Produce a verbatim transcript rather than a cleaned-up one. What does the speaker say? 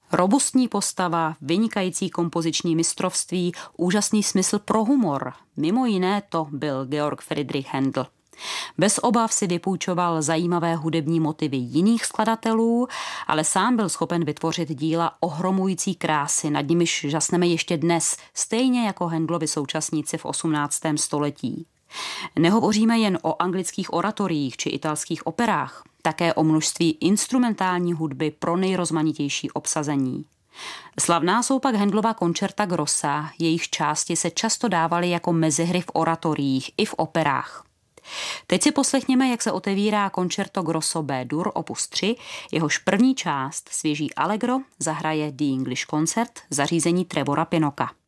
Robustní postava, vynikající kompoziční mistrovství, úžasný smysl pro humor. Mimo jiné to byl Georg Friedrich Händel. Bez obav si vypůjčoval zajímavé hudební motivy jiných skladatelů, ale sám byl schopen vytvořit díla ohromující krásy, nad nimiž žasneme ještě dnes, stejně jako Händelovi současníci v osmnáctém století. Nehovoříme jen o anglických oratoriích či italských operách, také o množství instrumentální hudby pro nejrozmanitější obsazení. Slavná jsou pak Händelova koncerta grossa, jejich části se často dávaly jako mezihry v oratoriích i v operách. Teď si poslechněme, jak se otevírá koncerto grosso B-dur opus tři, jehož první část, svěží allegro, zahraje The English Concert, zařízení Trevora Pinnocka.